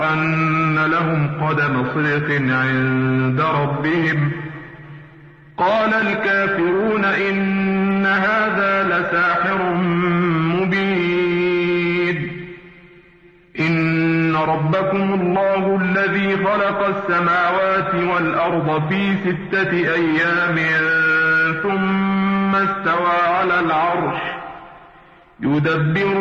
أن لهم قدم صدق عند ربهم. قال الكافرون إن هذا لساحر مبين. إن ربكم الله الذي خلق السماوات والأرض في 6 أيام ثم استوى على العرش يدبر